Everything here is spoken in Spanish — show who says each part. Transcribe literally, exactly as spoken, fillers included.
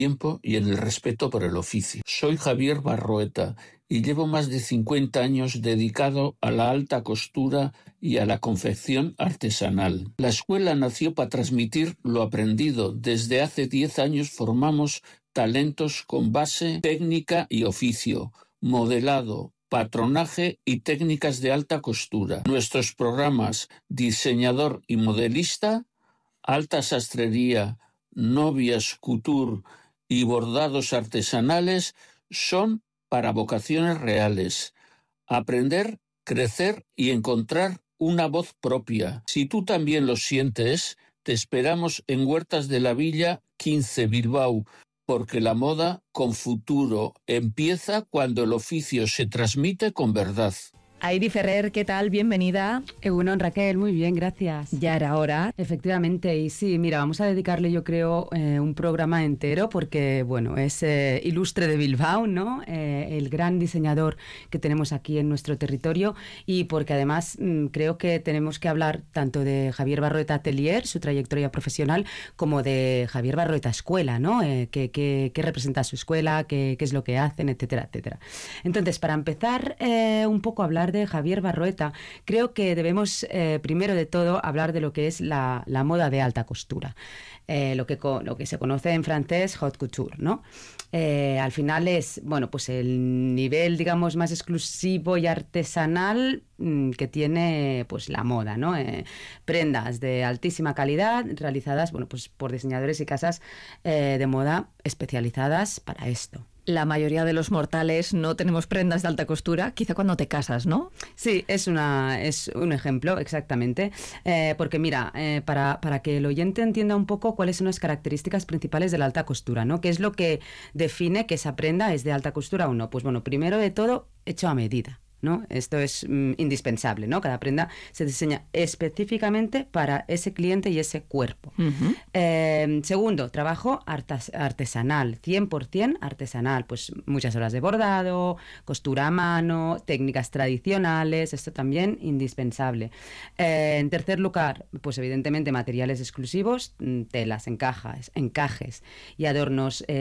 Speaker 1: tiempo y en el respeto por el oficio. Soy Javier Barroeta y llevo más de cincuenta años dedicado a la alta costura y a la confección artesanal. La escuela nació para transmitir lo aprendido. Desde hace diez años formamos talentos con base técnica y oficio, modelado, patronaje y técnicas de alta costura. Nuestros programas Diseñador y Modelista, Alta Sastrería, Novias Couture y Bordados Artesanales son para vocaciones reales. Aprender, crecer y encontrar una voz propia. Si tú también lo sientes, te esperamos en Huertas de la Villa quince, Bilbao, porque la moda con futuro empieza cuando el oficio se transmite con verdad.
Speaker 2: Heidi Ferrer, ¿qué tal? Bienvenida.
Speaker 3: Egunon, Raquel, muy bien, gracias.
Speaker 2: Ya era hora.
Speaker 3: Efectivamente, y sí, mira, vamos a dedicarle, yo creo, eh, un programa entero porque, bueno, es eh, ilustre de Bilbao, ¿no? Eh, el gran diseñador que tenemos aquí en nuestro territorio y porque además mmm, creo que tenemos que hablar tanto de Javier Barroeta Atelier, su trayectoria profesional, como de Javier Barroeta Escuela, ¿no? Eh, ¿qué, qué, qué representa su escuela, qué, qué es lo que hacen, etcétera, etcétera. Entonces, para empezar eh, un poco a hablar de Javier Barroeta, creo que debemos eh, primero de todo hablar de lo que es la, la moda de alta costura, eh, lo, que, lo que se conoce en francés haute couture, ¿no? Eh, al final es, bueno, pues el nivel, digamos, más exclusivo y artesanal mmm, que tiene, pues, la moda, ¿no? Eh, prendas de altísima calidad realizadas, bueno, pues por diseñadores y casas eh, de moda especializadas para esto.
Speaker 2: La mayoría de los mortales no tenemos prendas de alta costura, quizá cuando te casas, ¿no?
Speaker 3: Sí, es, una, es un ejemplo, exactamente. Eh, porque mira, eh, para, para que el oyente entienda un poco cuáles son las características principales de la alta costura, ¿no? ¿Qué es lo que define que esa prenda es de alta costura o no? Pues bueno, primero de todo, hecho a medida, ¿no? Esto es mm, indispensable, ¿no? Cada prenda se diseña específicamente para ese cliente y ese cuerpo. Uh-huh. Eh, segundo, trabajo artes- artesanal, cien por ciento artesanal, pues muchas horas de bordado, costura a mano, técnicas tradicionales, esto también indispensable. Eh, en tercer lugar, pues evidentemente materiales exclusivos, telas, encajes, encajes y adornos eh,